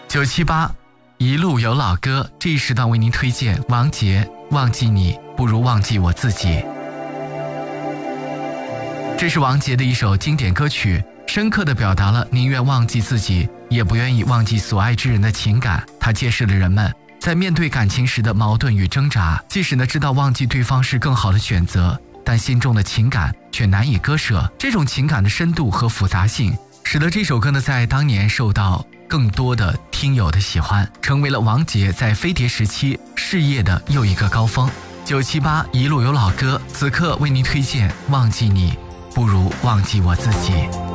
978一路有老歌，这一时段为您推荐王杰《忘记你不如忘记我自己》。这是王杰的一首经典歌曲，深刻地表达了宁愿忘记自己也不愿意忘记所爱之人的情感。它揭示了人们在面对感情时的矛盾与挣扎，即使知道忘记对方是更好的选择，但心中的情感却难以割舍。这种情感的深度和复杂性使得这首歌在当年受到更多的听友的喜欢，成为了王杰在飞碟时期事业的又一个高峰。978一路有老歌，此刻为您推荐忘记你不如忘记我自己。